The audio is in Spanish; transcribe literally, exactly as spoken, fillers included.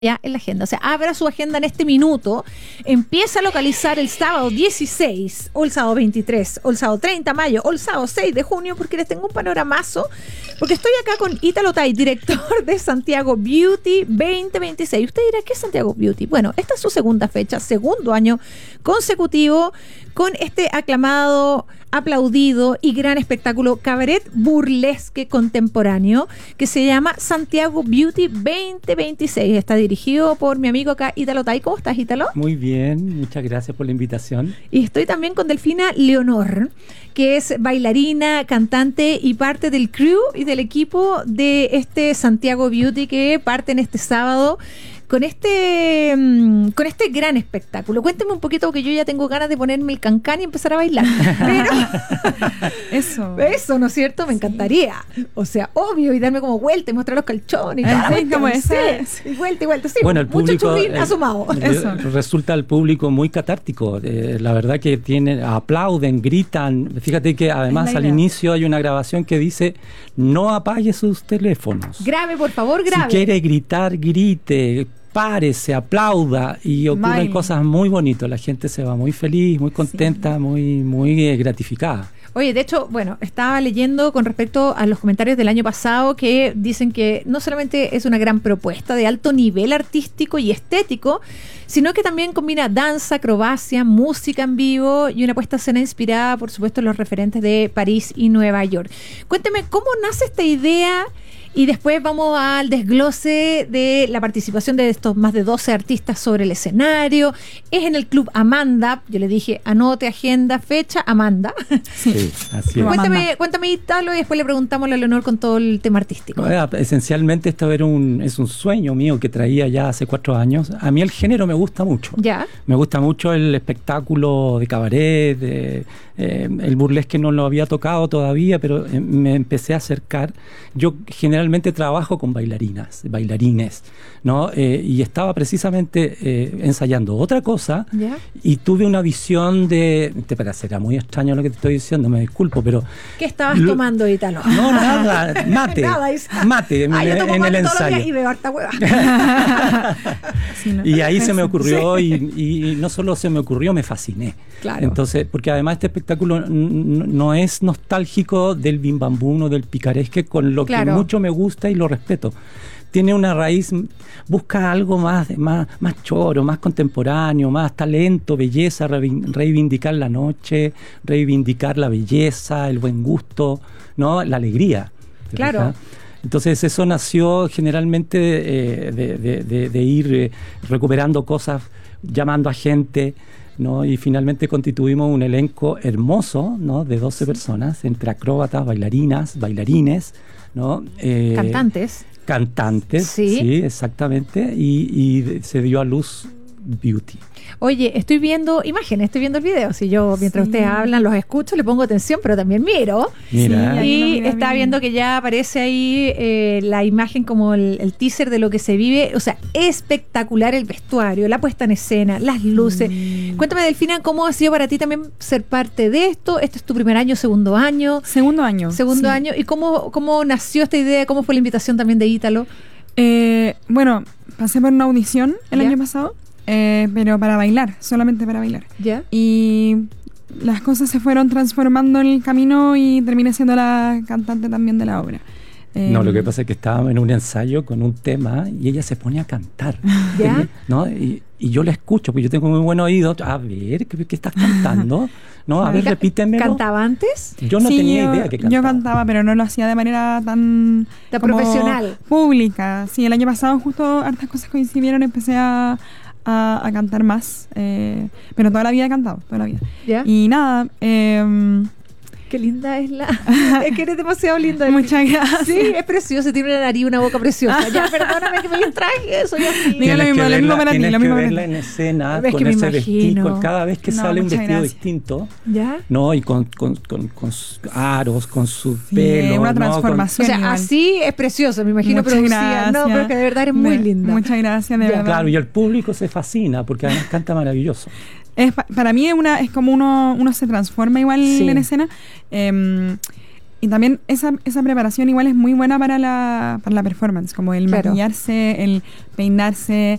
ya en la agenda, o sea, abra su agenda en este minuto, empieza a localizar el sábado dieciséis, o el sábado veintitrés, o el sábado treinta de mayo, o el sábado seis de junio, porque les tengo un panoramazo, porque estoy acá con Ítalo Tai, director de Santiago Beauty veinte veintiséis. Usted dirá, ¿qué es Santiago Beauty? Bueno, esta es su segunda fecha, segundo año consecutivo, con este aclamado, aplaudido y gran espectáculo cabaret burlesque contemporáneo que se llama Santiago Beauty veinte veintiséis. Está dirigido por mi amigo acá, Ítalo Tai. ¿Cómo estás, Ítalo? Muy bien, muchas gracias por la invitación. Y estoy también con Delfina Leonor, que es bailarina, cantante y parte del crew y del equipo de este Santiago Beauty que parte en este sábado con este con este gran espectáculo. Cuénteme un poquito, porque yo ya tengo ganas de ponerme el cancán y empezar a bailar. Pero eso, eso, ¿no es cierto? Me encantaría. O sea, obvio, y darme como vuelta y mostrar los calzones. Y, como sí, y vuelta y vuelta. Sí, bueno, el público, mucho churrín eh, asomado. Eso. Resulta el público muy catártico. Eh, la verdad que tienen, aplauden, gritan. Fíjate que además al inicio hay una grabación que dice: no apague sus teléfonos. Grave, por favor, grave. Si quiere gritar, grite. Párese, aplauda, y ocurren May. cosas muy bonitas. La gente se va muy feliz, muy contenta, sí. muy, muy eh, gratificada. Oye, de hecho, bueno, estaba leyendo con respecto a los comentarios del año pasado que dicen que no solamente es una gran propuesta de alto nivel artístico y estético, sino que también combina danza, acrobacia, música en vivo y una puesta a escena inspirada, por supuesto, en los referentes de París y Nueva York. Cuénteme, ¿cómo nace esta idea? Y después vamos al desglose de la participación de estos más de doce artistas sobre el escenario. Es en el Club Amanda. Yo le dije, anote, agenda, fecha, Amanda. Sí, así es. Cuéntame, cuéntame, Ítalo, y después le preguntamos a Leonor con todo el tema artístico. Bueno, esencialmente esto era un, es un sueño mío que traía ya hace cuatro años. A mí el género me gusta mucho. ¿Ya? Me gusta mucho el espectáculo de cabaret, de, eh, el burlesque no lo había tocado todavía, pero eh, me empecé a acercar. Yo generalmente Realmente trabajo con bailarinas, bailarines, ¿no? Eh, y estaba precisamente eh, ensayando otra cosa, ¿ya? Y tuve una visión de, te parecerá muy extraño lo que te estoy diciendo, me disculpo, pero... ¿Qué estabas lo, tomando, Ítalo? No, nada, mate, nada, mate en, ah, en, en el ensayo. Y veo harta hueva. Sí, ¿no? Y ahí se me ocurrió, sí. y, y no solo se me ocurrió, me fasciné. Claro. Entonces, porque además este espectáculo no es nostálgico del bim bam bum o del picaresque, con lo claro. que mucho me gusta y lo respeto. Tiene una raíz, busca algo más, más, más choro, más contemporáneo, más talento, belleza, reivindicar la noche, reivindicar la belleza, el buen gusto, ¿no? La alegría. Claro. ¿Verdad? Entonces eso nació generalmente eh, de, de, de, de ir eh, recuperando cosas, llamando a gente, ¿no? Y finalmente constituimos un elenco hermoso, ¿no? De doce personas, entre acróbatas, bailarinas, bailarines, ¿no? Eh, cantantes. Cantantes, sí, sí exactamente, y, y se dio a luz Beauty. Oye, estoy viendo imágenes, estoy viendo el video. Si yo, mientras sí. ustedes hablan, los escucho, le pongo atención, pero también miro. Mira. Sí, y mira, está mira. viendo que ya aparece ahí eh, la imagen como el, el teaser de lo que se vive. O sea, espectacular el vestuario, la puesta en escena, las luces. Mm. Cuéntame, Delfina, ¿cómo ha sido para ti también ser parte de esto? ¿Este es tu primer año, segundo año? Segundo año. Segundo sí. año. ¿Y cómo, cómo nació esta idea? ¿Cómo fue la invitación también de Ítalo? Eh, bueno, pasé por una audición el ¿Ya? año pasado. Eh, pero para bailar, solamente para bailar. ¿Ya? Y las cosas se fueron transformando en el camino y terminé siendo la cantante también de la obra. Eh, no, lo que pasa es que estábamos en un ensayo con un tema y ella se pone a cantar. ¿Ya? ¿No? Y, y yo la escucho, porque yo tengo muy buen oído. A ver, ¿qué, qué estás cantando? No, a ver, repítemelo. ¿Cantaba antes? Yo no sí, tenía yo, idea que cantaba. Yo cantaba, pero no lo hacía de manera tan... ¿Tan profesional? Pública. Sí, el año pasado justo hartas cosas coincidieron, empecé a... A, a cantar más, eh, pero toda la vida he cantado, toda la vida. ¿Ya? Y nada, eh, qué linda es la... es que eres demasiado linda. Muchas gracias. Sí, es preciosa, tiene una nariz, una boca preciosa. Ya, perdóname que me distraje, soy así. Digo lo mismo, lo mismo para ti. Tienes lo que mismo verla para ti. en escena, es con que ese me vestido, cada vez que no, sale un vestido gracias. distinto, ¿ya? ¿no? Y con, con, con, con sus aros, con su sí, pelo. una ¿no? transformación. O sea, igual. así es precioso, me imagino, muchas producida. gracias. No, pero que de verdad eres muy de, linda. Muchas gracias, de ya, verdad. Claro, y el público se fascina porque además canta maravilloso. Es, para mí es, una, es como uno, uno se transforma igual sí. en escena. Eh, y también esa, esa preparación igual es muy buena para la, para la performance, como el Claro. maquillarse, el peinarse,